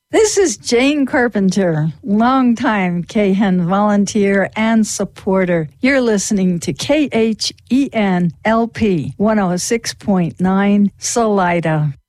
This is Jane Carpenter, longtime KHEN volunteer and supporter. You're listening to KHEN LP 106.9 Salida.